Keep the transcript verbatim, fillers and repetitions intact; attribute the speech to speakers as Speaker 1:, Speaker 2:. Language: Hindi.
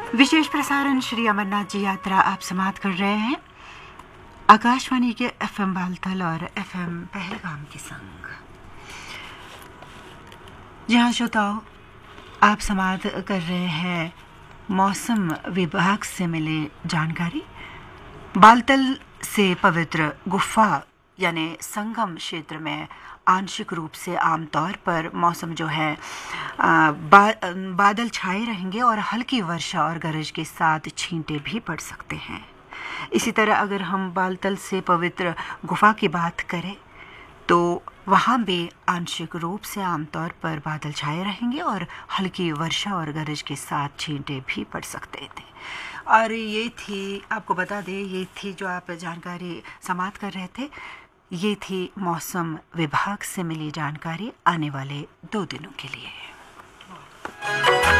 Speaker 1: विशेष प्रसारण श्री अमरनाथ जी यात्रा आप समाप्त कर रहे हैं आकाशवाणी के एफएम बालतल और एफएम पहलगाम के संग। जहां श्रोताओं आप समाप्त कर रहे हैं मौसम विभाग से मिले जानकारी। बालतल से पवित्र गुफा यानी संगम क्षेत्र में आंशिक रूप से आमतौर पर मौसम जो है बा, बादल छाए रहेंगे और हल्की वर्षा और गरज के साथ छींटे भी पड़ सकते हैं। इसी तरह अगर हम बालतल से पवित्र गुफा की बात करें तो वहाँ भी आंशिक रूप से आमतौर पर बादल छाए रहेंगे और हल्की वर्षा और गरज के साथ छींटे भी पड़ सकते थे। और ये थी, आपको बता दें, ये थी जो आप जानकारी समाप्त कर रहे थे, ये थी मौसम विभाग से मिली जानकारी आने वाले दो दिनों के लिए।